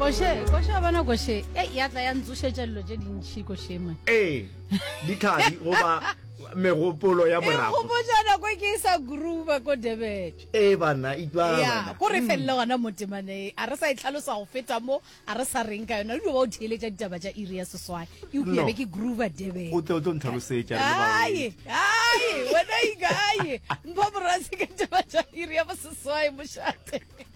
Koshe abana koshe ya tla ya ntsušetša dilo tše dintšhi koshe man di thadi goba megopolo ya morago go bojana ko ke sa groove ko Durban bana ya go re felle gona motemane a re sa itlhalosa go feta mo a re sa reng ka yona le ba o theeletša ditaba tša iri ya seswai e be ke groove Durban o tlo ntlhalosetša ai wena igae mpa borase ka ditaba tša iri ya seswai mošate